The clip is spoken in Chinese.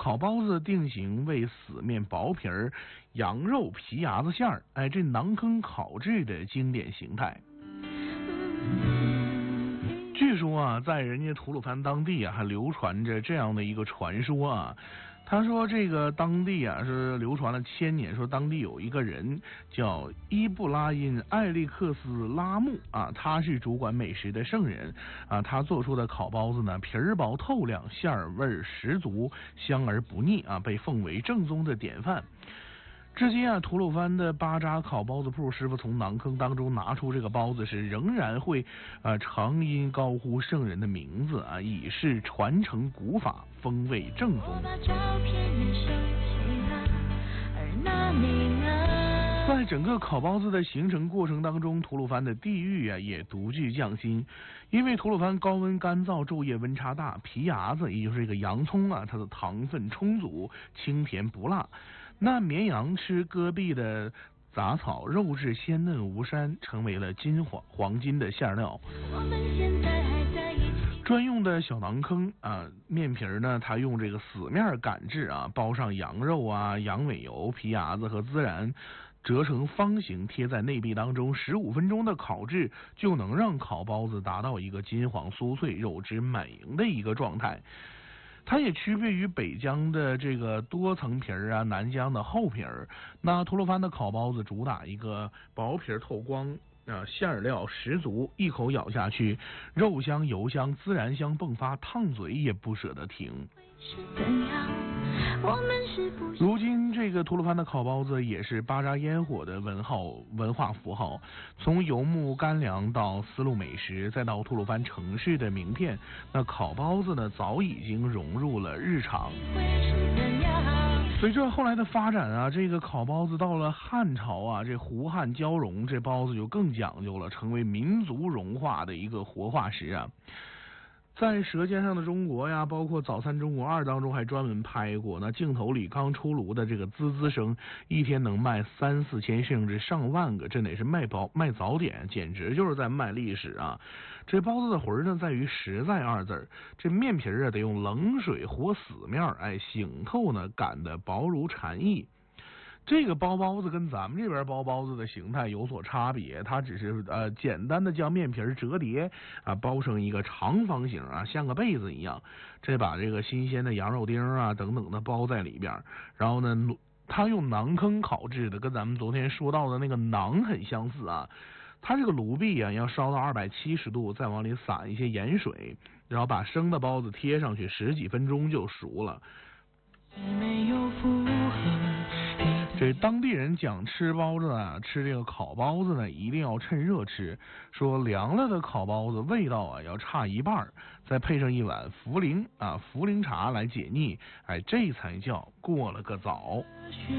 烤包子定型为死面薄皮儿、羊肉皮牙子馅儿，这馕坑烤制的经典形态。据说啊，在人家吐鲁番当地啊，还流传着这样的一个传说啊。他说这个当地啊是流传了1000年，说当地有一个人叫伊布拉因·艾利克斯拉木啊，他是主管美食的圣人啊，他做出的烤包子呢，皮儿薄透亮，馅儿味十足，香而不腻啊，被奉为正宗的典范。至今啊，吐鲁番的巴扎烤包子铺师傅从馕坑当中拿出这个包子时，仍然会长音高呼圣人的名字啊，以示传承古法，风味正宗。在整个烤包子的形成过程当中，吐鲁番的地域啊也独具匠心，因为吐鲁番高温干燥，昼夜温差大，皮牙子也就是这个洋葱啊，它的糖分充足，清甜不辣。那绵羊吃戈壁的杂草，肉质鲜嫩无膻，成为了黄金的馅料。专用的小馕坑啊，面皮呢，它用这个死面擀制啊，包上羊肉啊、羊尾油、皮牙子和孜然，折成方形贴在内壁当中，15分钟的烤制就能让烤包子达到一个金黄酥脆、肉质满盈的一个状态。它也区别于北疆的这个多层皮儿啊，南疆的厚皮儿。那吐鲁番的烤包子主打一个薄皮透光啊，馅料十足，一口咬下去，肉香、油香、孜然香迸发，烫嘴也不舍得停。如今这个吐鲁番的烤包子也是巴扎烟火的文化符号，从游牧干粮到丝路美食，再到吐鲁番城市的名片，那烤包子呢早已经融入了日常。随着后来的发展啊，这个烤包子到了汉朝啊，这胡汉交融，这包子就更讲究了，成为民族融化的一个活化石啊。在《舌尖上的中国》呀，包括《早餐中国2》当中还专门拍过，那镜头里刚出炉的这个滋滋声，一天能卖3、4千甚至上万个，这得是卖早点，简直就是在卖历史啊！这包子的魂呢，在于实在2字，这面皮啊得用冷水和死面，醒透呢，擀得薄如蝉翼。这个包子跟咱们这边包包子的形态有所差别，它只是简单的将面皮折叠啊，包成一个长方形啊，像个被子一样，这把这个新鲜的羊肉丁啊等等的包在里边，然后呢，它用馕坑烤制的，跟咱们昨天说到的那个馕很相似啊。它这个炉壁啊要烧到270度，再往里撒一些盐水，然后把生的包子贴上去，10几分钟就熟了。这当地人讲吃包子啊，吃这个烤包子呢，一定要趁热吃。说凉了的烤包子味道啊要差一半，再配上一碗茯苓茶来解腻，这才叫过了个早。